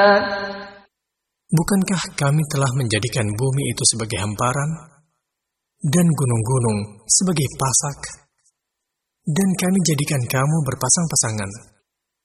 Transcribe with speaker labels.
Speaker 1: Bukankah kami telah menjadikan bumi itu sebagai hamparan, dan gunung-gunung sebagai pasak, dan kami jadikan kamu berpasang-pasangan